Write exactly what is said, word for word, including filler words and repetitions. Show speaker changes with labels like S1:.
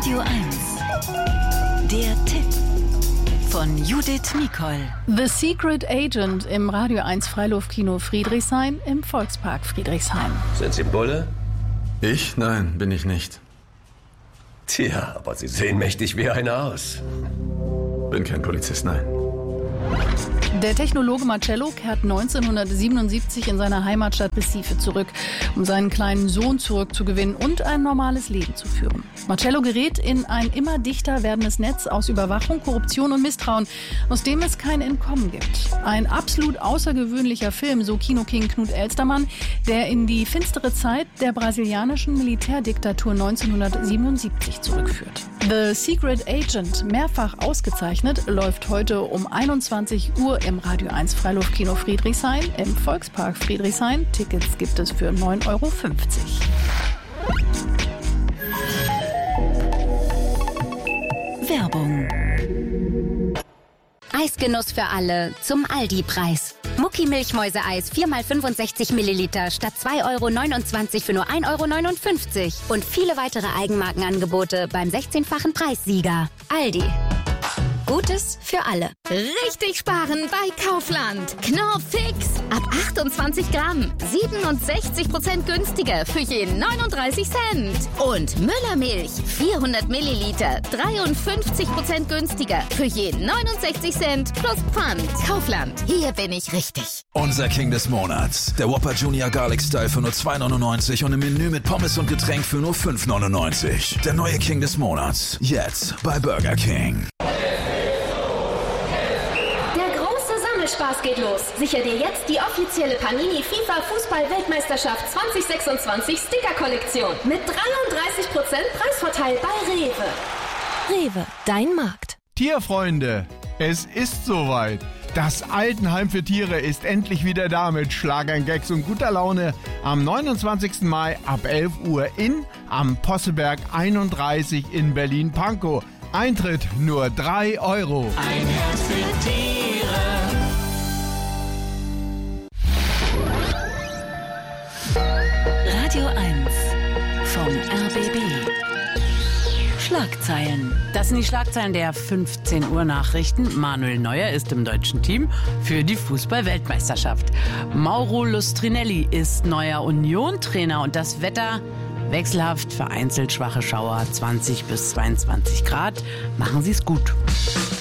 S1: Radio eins. Der Tipp von Judith Nicol.
S2: The Secret Agent im Radio eins Freiluftkino Friedrichshain im Volkspark Friedrichshain.
S3: Sind Sie Bulle?
S4: Ich? Nein, bin ich nicht.
S3: Tja, aber Sie sehen mächtig wie einer aus.
S4: Bin kein Polizist, nein.
S2: Der Technologe Marcello kehrt neunzehnhundertsiebenundsiebzig in seine Heimatstadt Recife zurück, um seinen kleinen Sohn zurückzugewinnen und ein normales Leben zu führen. Marcello gerät in ein immer dichter werdendes Netz aus Überwachung, Korruption und Misstrauen, aus dem es kein Entkommen gibt. Ein absolut außergewöhnlicher Film, so Kinoking Knut Elstermann, der in die finstere Zeit der brasilianischen Militärdiktatur neunzehnhundertsiebenundsiebzig zurückführt. The Secret Agent, mehrfach ausgezeichnet, läuft heute um einundzwanzig Uhr im Radio eins Freiluftkino Friedrichshain im Volkspark Friedrichshain. Tickets gibt es für neun Euro fünfzig.
S1: Werbung.
S5: Eisgenuss für alle zum Aldi-Preis. Mucki-Milchmäuse-Eis vier mal fünfundsechzig Milliliter statt zwei Euro neunundzwanzig für nur ein Euro neunundfünfzig. Und viele weitere Eigenmarkenangebote beim sechzehnfachen Preissieger. Aldi. Gutes für alle.
S6: Richtig sparen bei Kaufland. Knorr Fix. Ab achtundzwanzig Gramm. siebenundsechzig Prozent günstiger für je neununddreißig Cent. Und Müllermilch. vierhundert Milliliter. dreiundfünfzig Prozent günstiger für je neunundsechzig Cent plus Pfand. Kaufland. Hier bin ich richtig.
S7: Unser King des Monats. Der Whopper Junior Garlic Style für nur zwei neunundneunzig und im Menü mit Pommes und Getränk für nur fünf neunundneunzig. Der neue King des Monats. Jetzt bei Burger King.
S8: Spaß geht los. Sicher dir jetzt die offizielle Panini FIFA Fußball-Weltmeisterschaft zwanzig sechsundzwanzig Sticker-Kollektion mit dreiunddreißig Prozent Preisvorteil bei Rewe.
S5: Rewe, dein Markt.
S9: Tierfreunde, es ist soweit. Das Altenheim für Tiere ist endlich wieder da mit Schlagern, Gags und guter Laune am neunundzwanzigsten Mai ab elf Uhr in am Posselberg einunddreißig in Berlin-Pankow. Eintritt nur drei Euro.
S1: Ein Herz für Tiere. Radio eins vom R B B. Schlagzeilen.
S10: Das sind die Schlagzeilen der fünfzehn Uhr Nachrichten. Manuel Neuer ist im deutschen Team für die Fußball-Weltmeisterschaft. Mauro Lustrinelli ist neuer Union-Trainer und das Wetter wechselhaft, vereinzelt schwache Schauer, zwanzig bis zweiundzwanzig Grad. Machen Sie es gut.